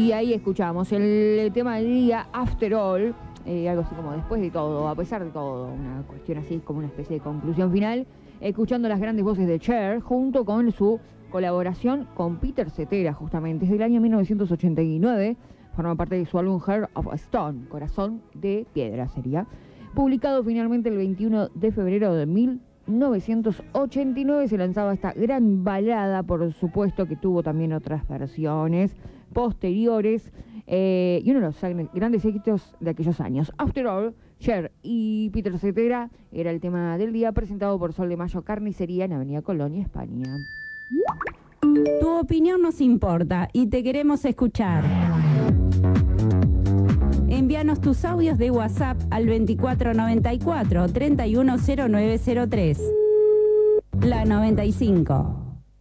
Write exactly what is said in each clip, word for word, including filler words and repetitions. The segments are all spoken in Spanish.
Y ahí escuchamos el tema del día, After All, eh, algo así como después de todo, a pesar de todo, una cuestión así como una especie de conclusión final, escuchando las grandes voces de Cher, junto con su colaboración con Peter Cetera, justamente, desde el año mil novecientos ochenta y nueve, forma parte de su álbum Heart of Stone, Corazón de Piedra sería, publicado finalmente el veintiuno de febrero de mil novecientos ochenta y nueve, se lanzaba esta gran balada, por supuesto que tuvo también otras versiones posteriores, eh, y uno de los grandes éxitos de aquellos años. After All, Cher y Peter Cetera era el tema del día, presentado por Sol de Mayo Carnicería en Avenida Colonia, España. Tu opinión nos importa y te queremos escuchar. Envíanos tus audios de WhatsApp al veinticuatro noventa y cuatro, treinta y uno cero nueve cero tres. La noventa y cinco.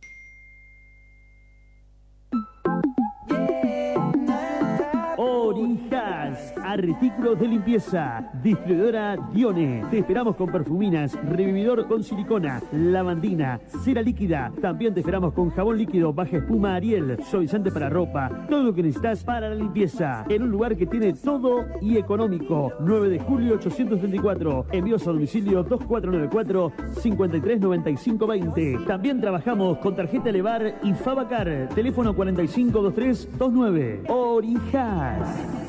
Orijas, artículos de limpieza, distribuidora Dione. Te esperamos con perfuminas, revividor con silicona, lavandina, cera líquida. También te esperamos con jabón líquido, baja espuma Ariel, suavizante para ropa, todo lo que necesitas para la limpieza. En un lugar que tiene todo y económico. nueve de julio ochocientos treinta y cuatro. Envíos a domicilio dos cuatro nueve cuatro, cinco tres nueve cinco dos cero. También trabajamos con tarjeta Elevar y Fabacar. Teléfono cuarenta y cinco veintitrés veintinueve. Orijas.